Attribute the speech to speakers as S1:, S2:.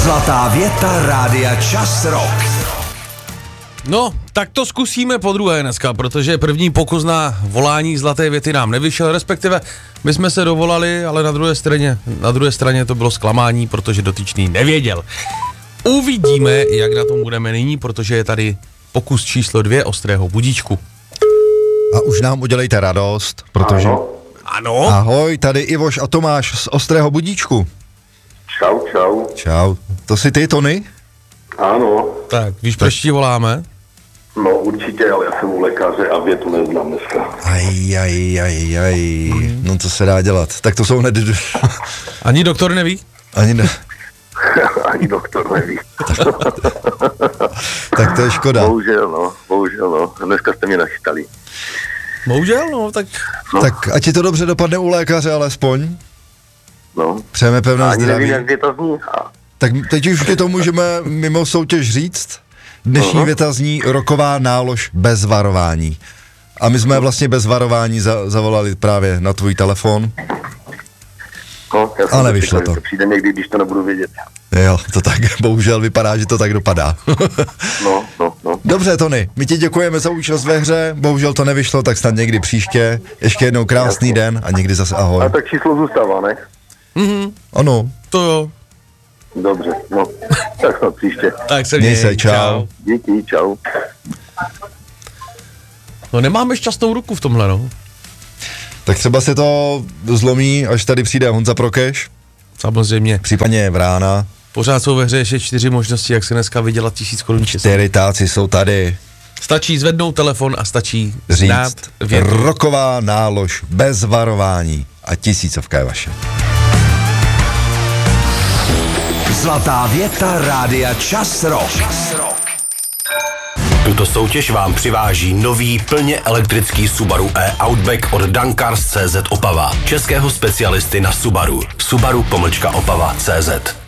S1: Zlatá věta Rádia Čas Rock.
S2: No, tak to zkusíme podruhé dneska, protože první pokus na volání zlaté věty nám nevyšel, respektive my jsme se dovolali, ale na druhé straně to bylo zklamání, protože dotyčný nevěděl. Uvidíme, jak na tom budeme nyní, protože je tady pokus číslo 2 ostrého budíčku.
S3: A už nám udělejte radost, protože...
S2: Ano.
S3: Ahoj, tady Ivoš a Tomáš z ostrého budíčku.
S4: Čau, čau.
S3: Čau. To jsi ty, Tony?
S4: Ano.
S2: Tak, víš, proč ti voláme?
S4: No určitě, ale já jsem u lékaře a větu neznám dneska.
S3: No to se dá dělat. Tak to jsou hned...
S2: Ani doktor neví?
S3: Ani ne.
S4: Ani doktor neví.
S3: Tak to je škoda.
S4: Bohužel no. Dneska jste mě nachystali.
S2: Bohužel, no, tak...
S3: No. Tak ať ti to dobře dopadne u lékaře alespoň.
S4: No.
S3: Přejeme pevné
S4: Ani
S3: zdraví.
S4: nevím, jak věta zní.
S3: Tak teď už ti to můžeme mimo soutěž říct. Dnešní věta zní roková nálož bez varování. A my jsme vlastně bez varování zavolali právě na tvůj telefon.
S4: No, já
S3: ale vyšlo to.
S4: Přijde někdy, když to nebudu vědět.
S3: Jo, to tak bohužel vypadá, že to tak dopadá.
S4: No.
S3: Dobře, Tony, my ti děkujeme za účast ve hře, bohužel to nevyšlo, tak snad někdy příště. Ještě jednou krásný den a někdy zase ahoj.
S4: A tak číslo zůstává, ne?
S3: Ano.
S2: To jo.
S4: Dobře, no. Tak snad příště.
S2: Tak se
S3: měj se, čau.
S4: Díky, čau.
S2: No nemáme šťastnou ruku v tomhle, no.
S3: Tak třeba se to zlomí, až tady přijde Honza Prokeš.
S2: Samozřejmě.
S3: Případně Vrána.
S2: Pořád jsou ve hře ještě 4 možnosti, jak se dneska vydělat 1000 korun.
S3: 4 táci jsou tady.
S2: Stačí zvednout telefon a stačí
S3: říct
S2: větu.
S3: Roková nálož bez varování a 1000 je vaše.
S1: Zlatá věta Rádia Čas Rock.
S5: Tuto soutěž vám přiváží nový plně elektrický Subaru e-Outback od Dankars.cz Opava. Českého specialisty na Subaru. Subaru-Opava.cz